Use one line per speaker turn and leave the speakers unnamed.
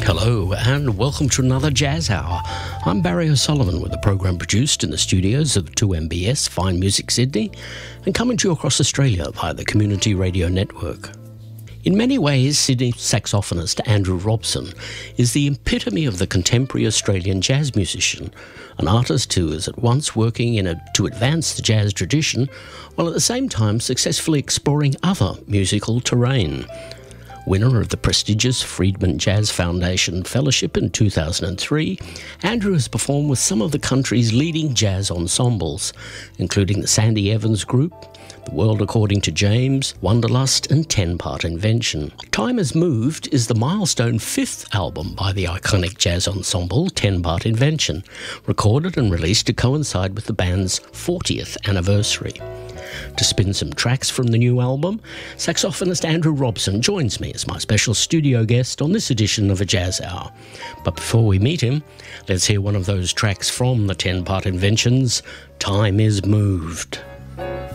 Hello and welcome to another Jazz Hour. I'm Barry O'Sullivan with a program produced in the studios of 2MBS Fine Music Sydney and coming to you across Australia via the Community Radio Network. In many ways, Sydney saxophonist Andrew Robson is the epitome of the contemporary Australian jazz musician, an artist who is at once working to advance the jazz tradition while at the same time successfully exploring other musical terrain. Winner of the prestigious Friedman Jazz Foundation Fellowship in 2003, Andrew has performed with some of the country's leading jazz ensembles, including the Sandy Evans Group, The World According to James, Wanderlust and 10-Part Invention. Time Has Moved is the milestone fifth album by the iconic jazz ensemble 10-Part Invention, recorded and released to coincide with the band's 40th anniversary. To spin some tracks from the new album, saxophonist Andrew Robson joins me as my special studio guest on this edition of A Jazz Hour. But before we meet him, let's hear one of those tracks from the 10-Part Invention's Time Is Moved.